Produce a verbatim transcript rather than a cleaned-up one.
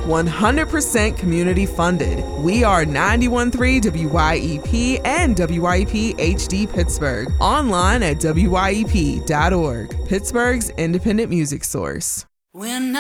one hundred percent community funded. We are ninety-one point three W Y E P and W Y E P H D Pittsburgh. Online at W Y E P dot org. Pittsburgh's independent music source. When